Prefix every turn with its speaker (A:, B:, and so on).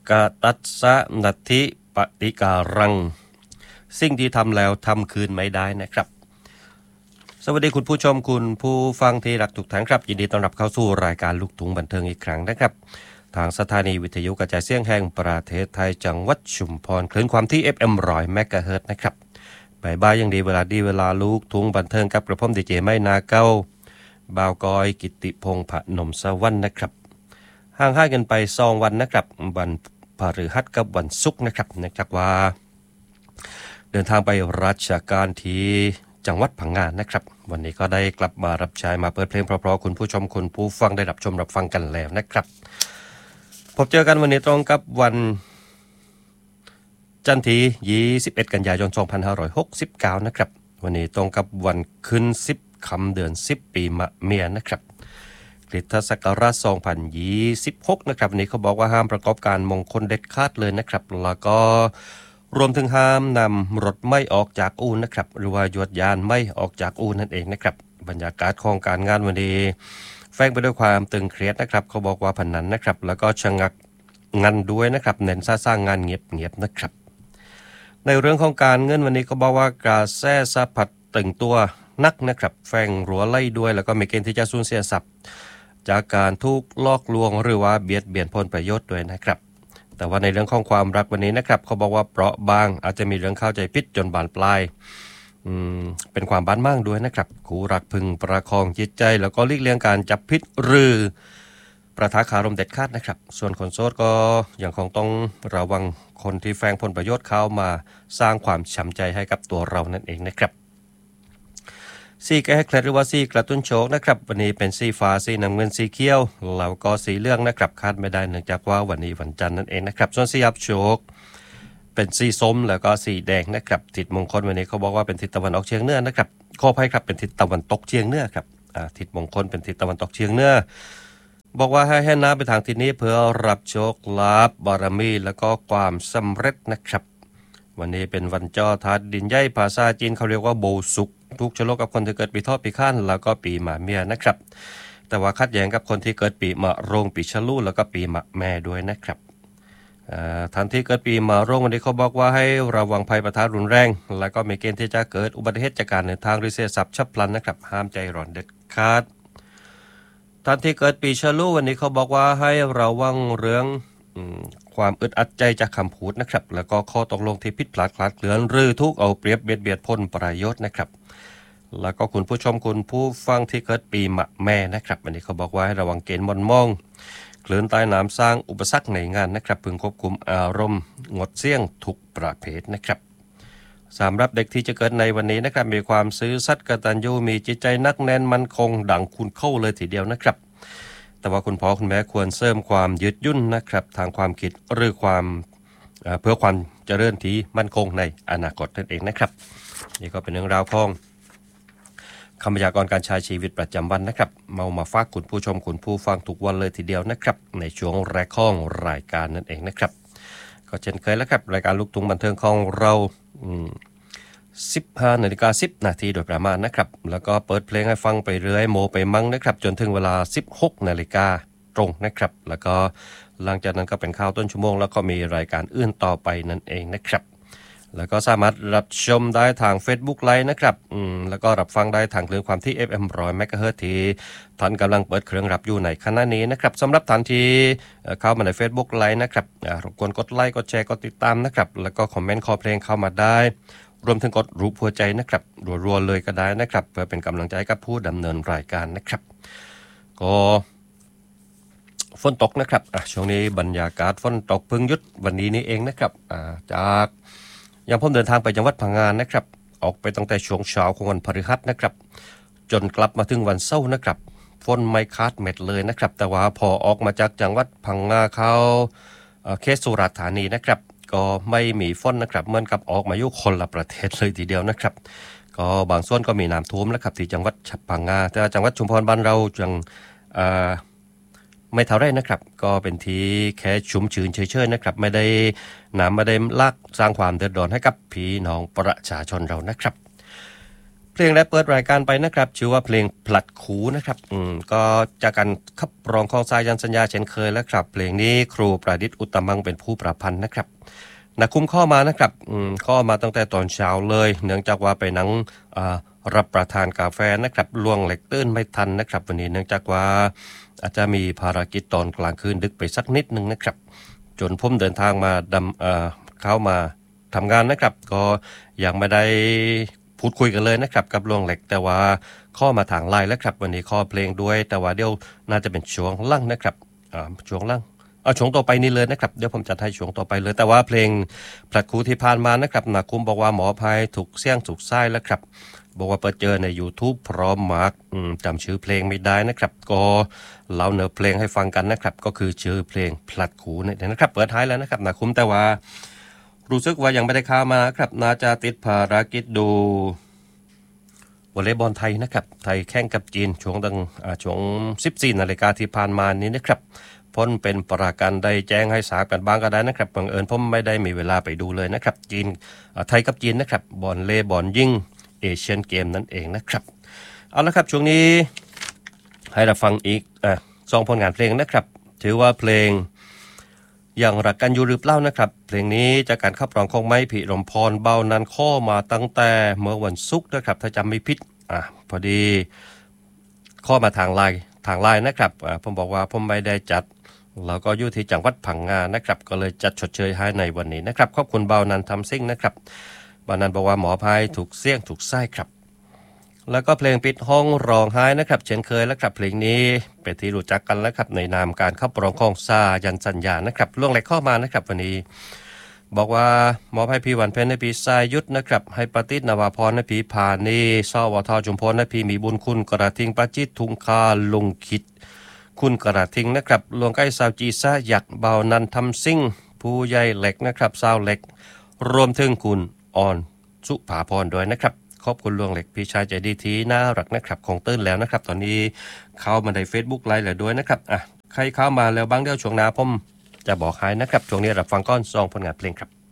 A: กตัสสะนัตถิปฏิการังสิ่งที่ทำแล้วทำคืนไม่ได้นะครับสวัสดีคุณผู้ชมคุณผู้ฟังที่รักทุกท่านครับยินดีต้อนรับเข้าสู่รายการลูกทุ่งบันเทิงอีกครั้งนะครับทางสถานีวิทยุกระจายเสียงแห่งประเทศไทยจังหวัดชุมพรคลื่นความที่ FM 100 เมกะเฮิรตซ์นะครับบ่ายๆยังดีเวลาลูกทุ่งบันเทิงกับกระผมดีเจไม่นาเก้าบ่าวกอยกิติพงษ์พนมสวรรค์นะครับห่างหายกันไป2วันนะครับวันพฤหัสกับวันศุกร์นะครับเนื่องจากว่าเดินทางไปราชการที่จังหวัดพังงานะครับวันนี้ก็ได้กลับมารับใช้มาเปิดเพลงเพราะๆคุณผู้ชมคุณผู้ฟังได้รับชมรับฟังกันแล้วนะครับพบเจอกันวันนี้ตรงกับวันจันทร์ที่21 กันยายน 2569นะครับวันนี้ตรงกับวันขึ้น10ค่ำเดือน10ปีมะเมียนะครับคริสตศักราช2026นะครับวันนี้เขาบอกว่าห้ามประกอบการมงคลเด็ดขาดเลยนะครับแล้วก็รวมถึงห้ามนำรถไม่ออกจากอู่นะครับหรือว่ายวดยานไม่ออกจากอู่นั่นเองนะครับบรรยากาศของการงานวันนี้แฝงไปด้วยความตึงเครียดนะครับเขาบอกว่าพนันนะครับแล้วก็ชะงักงันด้วยนะครับเน้นสร้างงานเงียบๆนะครับในเรื่องของการเงินวันนี้เขาบอกว่ากระแสสะพัดตึงตัวนักนะครับแฝงรัวไล่ด้วยแล้วก็มีเกณฑ์ที่จะสูญเสียทรัพย์จากการถูกลอกลวงหรือว่าเบียดเบียนผลประโยชน์ด้วยนะครับแต่ว่าในเรื่องของความรักวันนี้นะครับเขาบอกว่าเปราะบางอาจจะมีเรื่องเข้าใจผิดจนบานปลายเป็นความบ้านมั่งด้วยนะครับคู่รักพึงประคองจิตใจแล้วก็หลีกเลี่ยงการจับผิดหรือประทะคารมเด็ดขาดนะครับส่วนคนโสดก็ยังคงต้องระวังคนที่แฝงผลประโยชน์เข้ามาสร้างความช้ำใจให้กับตัวเรานั่นเองนะครับสีแก้เคล็ดหรือว่าสีกระตุ้นโชคนะครับวันนี้เป็นสีฟ้าสีน้ำเงินสีเขียวแล้วก็สีเหลืองนะครับคาดไม่ได้เนื่องจากว่าวันนี้วันจันทร์นั่นเองนะครับส่วนสีอับโชคเป็นสีส้มแล้วก็สีแดงนะครับทิศมงคลวันนี้เขาบอกว่าเป็นทิศตะวันออกเฉียงเหนือนะครับขออภัยครับเป็นทิศตะวันตกเฉียงเหนือครับทิศมงคลเป็นทิศตะวันตกเฉียงเหนือบอกว่าให้น้ำไปทางทิศนี้เพื่อรับโชคลาภบารมีแล้วก็ความสำเร็จนะครับวันนี้เป็นวันจอธาตุดินใหญ่ภาษาจีนเขาเรียกว่าโบสุกทุกชะโลกกับคนที่เกิดปีเถาะปีข้านแล้วก็ปีหมาเมียนะครับแต่ว่าคัดแย้งกับคนที่เกิดปีมะโรงปีฉลูแล้วก็ปีมะแม่ด้วยนะครับท่านที่เกิดปีมะโรงวันนี้เขาบอกว่าให้ระวังภัยปะทะรุนแรงแล้วก็มีเกณฑ์ที่จะเกิดอุบัติเหตุจากการเดินทางหรือเสียทรัพย์ฉับพลันนะครับห้ามใจร้อนเด็ดขาดท่านที่เกิดปีฉลูวันนี้เขาบอกว่าให้ระวังเรื่องความอึดอัดใจจากคำพูดนะครับแล้วก็ข้อตกลงที่ผิดพลาดคลาดเคลื่อนหรือทุกเอาเปรียบเบียดผลประโยชน์นะครับแล้วก็คุณผู้ชมคุณผู้ฟังที่เกิดปีมะแม่นะครับวันนี้เขาบอกว่าให้ระวังเกณฑ์มนมองคลื่นใต้น้ำสร้างอุปสรรคในงานนะครับพึงควบคุมอารมณ์งดเสี่ยงทุกประเภทนะครับสำหรับเด็กที่จะเกิดในวันนี้นะครับมีความซื่อสัตย์กตัญญูมีจิตใจนักแน่นมั่นคงดังคุณเข้าเลยทีเดียวนะครับแต่ว่าคุณพ่อคุณแม่ควรเสริมความยืดหยุ่นนะครับทางความคิดหรือความเพื่อความเจริญที่มั่นคงในอนาคตนั่นเองนะครับนี่ก็เป็นเรื่องราวของคำพยากรณ์การใช้ชีวิตประจำวันนะครับมาฝากคุณผู้ชมคุณผู้ฟังทุกวันเลยทีเดียวนะครับในช่วงแรกของรายการนั่นเองนะครับก็เช่นเคยแล้วครับรายการลูกทุ่งบันเทิงของเรา15:10 นาทีโดยประมาณนะครับแล้วก็เปิดเพลงให้ฟังไปเรื่อยโมไปมั่งนะครับจนถึงเวลา 16 นาฬิกาตรงนะครับแล้วก็หลังจากนั้นก็เป็นข่าวต้นชั่วโมงแล้วก็มีรายการอื่นต่อไปนั่นเองนะครับแล้วก็สามารถรับชมได้ทาง Facebook Live นะครับแล้วก็รับฟังได้ทางคลื่นความที่ FM 100 เมกะเฮิรตซ์ที่ท่านกำลังเปิดเครื่องรับอยู่ในขณะนี้นะครับสำหรับท่านที่เข้ามาใน Facebook Live นะครับรบกวนกดไลค์กดแชร์กดติดตามนะครับแล้วก็คอมเมนต์ขอเพลงเข้ามาได้รวมถึงกดรูปหัวใจนะครับรัวๆเลยก็ได้นะครับเพื่อเป็นกำลังใจกับผู้ดำเนินรายการนะครับก็ฝนตกนะครับช่วงนี้บรรยากาศฝนตกเพิ่งหยุดวันนี้นี่เองนะครับจากยังผมเดินทางไปจังหวัดพังงานะครับออกไปตั้งแต่ช่วงเช้าของวันพฤหัสนะครับจนกลับมาถึงวันเสาร์นะครับฝนไม่คาดเม็ดเลยนะครับแต่ว่าพอออกมาจากจังหวัดพังงาเข้าเขตสุราษฎร์ธานีนะครับก็ไม่มีฝนนะครับเหมือนกับออกมาอยู่คนละประเทศเลยทีเดียวนะครับก็บางส่วนก็มีน้ำท่วมนะครับที่จังหวัดพังงาแต่จังหวัดชุมพรบ้านเราจังไม่เท่าไรนะครับก็เป็นที่แค่ชุ่มชื้นเฉยๆนะครับไม่ได้น้ำไม่ได้ลากสร้างความเดือดร้อนให้กับพี่น้องประชาชนเรานะครับเพลงและเปิดรายการไปนะครับชื่อว่าเพลงผลัดขูนะครับก็จากการขับร้องของสายันสัญญาเช่นเคยแล้วครับเพลงนี้ครูประดิษฐ์อุตตมังเป็นผู้ประพันธ์นะครับนักคุ้มข้อมานะครับข้อมาตั้งแต่ตอนเช้าเลยเนื่องจากว่าไปนั่งรับประทานกาแฟนะครับล่วงเหล็กตื้นไม่ทันนะครับวันนี้เนื่องจากว่าอาจจะมีภารกิจตอนกลางคืนดึกไปสักนิดนึงนะครับจนผมเดินทางมาเข้ามาทำงานนะครับก็ยังไม่ได้พูดคุยกันเลยนะครับกับล่วงเหล็กแต่ว่าข้อมาทางไลน์แล้วครับวันนี้ข้อเพลงด้วยแต่ว่าเดี๋ยวน่าจะเป็นช่วงล่างนะครับช่วงล่างเอาช่วงต่อไปนี่เลยนะครับเดี๋ยวผมจะให้ช่วงต่อไปเลยแต่ว่าเพลงผลัดครูที่ผ่านมานะครับนักคุ้มบอกว่าหมอภัยถูกเสี่ยงถูกไส้แล้วครับบอกว่าเปิดเจอใน YouTube พร้อมมากจำชื่อเพลงไม่ได้นะครับก็เล่าเนื้อเพลงให้ฟังกันนะครับก็คือชื่อเพลงผลัดครูเนี่ยนะครับเปิดท้ายแล้วนะครับนักคุ้มแต่ว่ารู้สึกว่ายังไม่ได้เข้ามาครับน่าจะติดภารกิจดูวอลเลย์บอลไทยนะครับไทยแข่งกับจีนช่วง 14 นาฬิกาที่ผ่านมานี้นะครับพ้นเป็นประกันได้แจ้งให้ทราบกันบ้างก็ได้นะครับบังเอิญผมไม่ได้มีเวลาไปดูเลยนะครับจีนไทยกับจีนนะครับบอลเล่บอลยิงเอเชียนเกมนั่นเองนะครับเอาละครับช่วงนี้ให้เราฟังอีก2 ผลงานเพลงนะครับถือว่าเพลงอย่างรักกันอยู่หรือเปล่านะครับเพลงนี้จากการขับร้องของไม้พิรมพรเบานันข้อมาตั้งแต่เมื่อวันศุกร์นะครับถ้าจำไม่ผิดพอดีข้อมาทางไลน์นะครับผมบอกว่าผมไม่ได้จัดแล้วก็อยู่ที่จังหวัดพังงานะครับก็เลยจัดชดเชยให้ในวันนี้นะครับขอบคุณเบานันทำซิ่งนะครับเบานันบอกว่าหมอภัยถูกเสี่ยงถูกไส้ครับแล้วก็เพลงปิดห้องร้องไห้นะครับเช่นเคยแล้วครับเพลงนี้เป็นที่รู้จักกันแล้วครับในนามการขับร้องของสายันสัญญานะครับล่วงไหลข้อมานะครับวันนี้บอกว่าหมอภัยพีวันเพ็ญในปีสายยุทธนะครับให้ปฏิษนวพรในปีพานีสวทจุมพลในปีมีบุญคุณกระทิงประจิตทุงคาลงคิดคุณกระทิงนะครับหลวงใกล้สาวจีซ่าหยักเบานันทำซิ่งผู้ใหญ่เหล็กนะครับสาวเหล็กรวมถึงคุณอ่อนสุภาพรด้วยนะครับขอบคุณหลวงเหล็กพี่ชายใจดีที่น่ารักนะครับของตื้นแล้วนะครับตอนนี้เข้ามาใน Facebook ไลฟ์แล้วด้วยนะครับใครเข้ามาแล้วบ้างเดี๋ยวช่วงหน้าผมจะบอกให้นะครับช่วงนี้รับฟังก้อนซองผลงานเพลงครับ